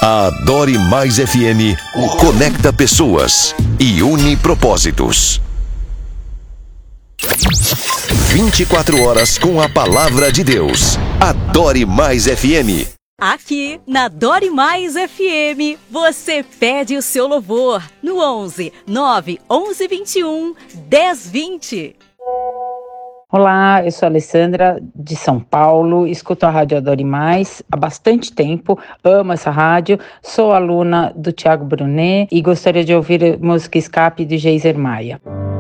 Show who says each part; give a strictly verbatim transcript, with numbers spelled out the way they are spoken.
Speaker 1: A Adore Mais F M conecta pessoas e une propósitos. vinte e quatro horas com a palavra de Deus. Adore Mais F M.
Speaker 2: Aqui na Adore Mais F M, você pede o seu louvor no onze, nove, onze, vinte e um, dez, vinte.
Speaker 3: Olá, eu sou a Alessandra de São Paulo, escuto a Rádio Adore Mais há bastante tempo, amo essa rádio, sou aluna do Tiago Brunet e gostaria de ouvir música Escape de Geiser Maia.